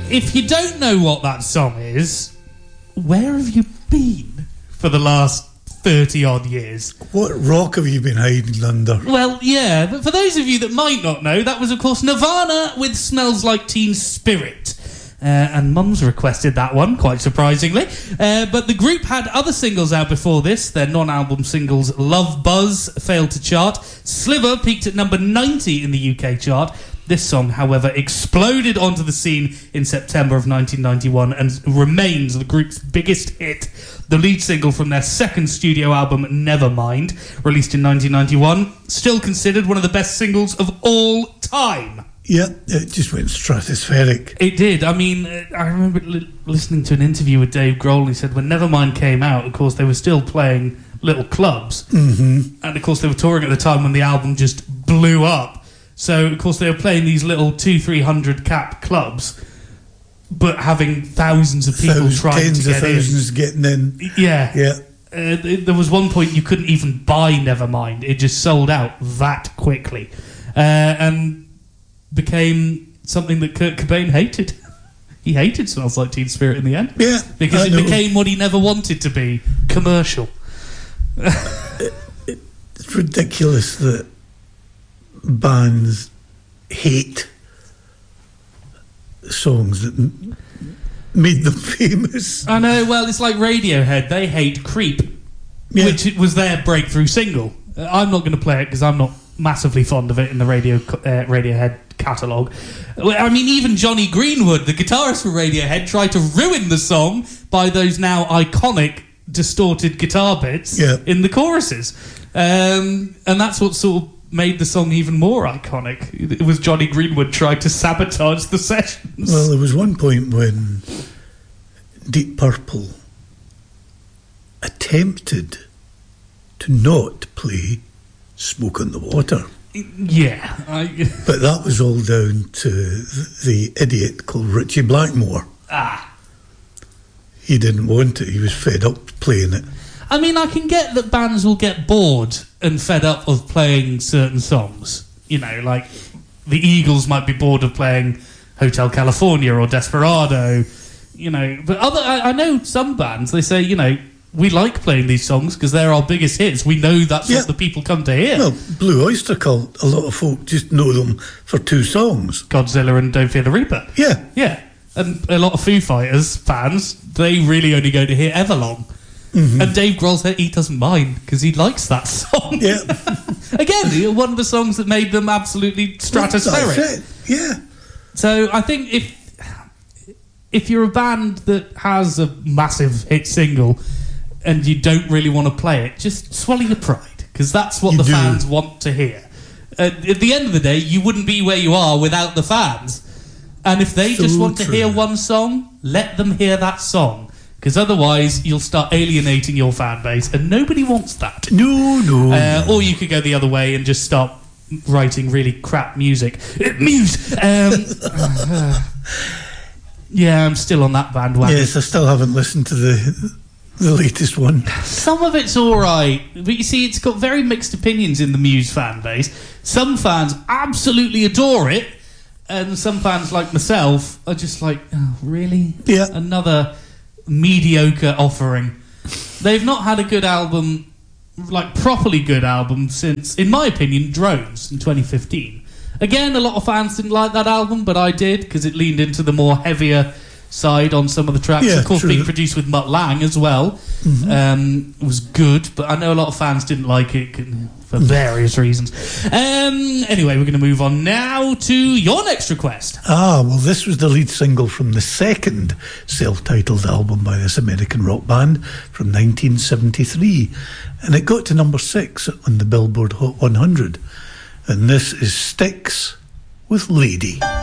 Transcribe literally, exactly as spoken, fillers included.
if you don't know what that song is, where have you been for the last thirty odd years? What rock have you been hiding under? Well, yeah, but for those of you that might not know, that was, of course, Nirvana with Smells Like Teen Spirit. Uh, and Mum's requested that one, quite surprisingly. Uh, but the group had other singles out before this. Their non-album singles Love Buzz failed to chart. Sliver peaked at number ninety in the U K chart. This song, however, exploded onto the scene in September of nineteen ninety-one and remains the group's biggest hit. The lead single from their second studio album, Nevermind, released in nineteen ninety-one, still considered one of the best singles of all time. Yeah, it just went stratospheric. It did. I mean, I remember li- listening to an interview with Dave Grohl, and he said when Nevermind came out, of course, they were still playing little clubs. Mm-hmm. And, of course, they were touring at the time when the album just blew up. So, of course, they were playing these little two, three hundred cap clubs, but having thousands of people Thousands, trying tens to get of thousands in. getting in. Yeah. Yeah. Uh, th- there was one point you couldn't even buy Nevermind. It just sold out that quickly. Uh, and became something that Kurt Cobain hated. He hated Smells Like Teen Spirit in the end. Yeah. Because I it know. became what he never wanted to be, commercial. it, it, it's ridiculous that bands hate songs that m- made them famous. I know, well, it's like Radiohead. They hate Creep, Yeah. which was their breakthrough single. Uh, I'm not going to play it because I'm not massively fond of it in the radio uh, Radiohead catalogue. I mean, even Johnny Greenwood, the guitarist for Radiohead, tried to ruin the song by those now iconic distorted guitar bits Yeah. in the choruses. Um, and that's what sort of made the song even more iconic. It was Johnny Greenwood trying to sabotage the sessions. Well, there was one point when Deep Purple attempted to not play Smoke on the Water. Yeah. I, But that was all down to the idiot called Richie Blackmore. ah. He didn't want it. He was fed up playing it. I mean, I can get that bands will get bored and fed up of playing certain songs. You know, like the Eagles might be bored of playing Hotel California or Desperado. You know, but other I, I know some bands, they say, you know, we like playing these songs because they're our biggest hits. We know that's Yeah. what the people come to hear. Well, Blue Oyster Cult, a lot of folk just know them for two songs. Godzilla and Don't Fear the Reaper. Yeah. Yeah. And a lot of Foo Fighters fans, they really only go to hear Everlong. Mm-hmm. And Dave Grohl said he doesn't mind because he likes that song. Yeah. Again, one of the songs that made them absolutely stratospheric. That's it. Yeah. So I think if if you're a band that has a massive hit single and you don't really want to play it, just swallow your pride because that's what You the do. fans want to hear. Uh, at the end of the day, you wouldn't be where you are without the fans. And if they So just want to true. hear one song, let them hear that song. Because otherwise, you'll start alienating your fan base, and nobody wants that. No, no. Uh, no. or you could go the other way and just start writing really crap music. Uh, Muse! Um, uh, yeah, I'm still on that bandwagon. Yes, I still haven't listened to the the latest one. Some of it's all right, but you see, it's got very mixed opinions in the Muse fan base. Some fans absolutely adore it, and some fans, like myself, are just like, oh, really? Yeah. Another mediocre offering. They've not had a good album, like properly good album, since, in my opinion, Drones in twenty fifteen. Again, a lot of fans didn't like that album, but I did, because it leaned into the more heavier side on some of the tracks. Yeah, of course, true. being produced with Mutt Lange as well. Mm-hmm. Um, it was good, but I know a lot of fans didn't like it for various reasons. Um, anyway, we're going to move on now to your next request. Ah, well, this was the lead single from the second self-titled album by this American rock band from nineteen seventy-three, and it got to number six on the Billboard Hot one hundred. And this is Styx with Lady.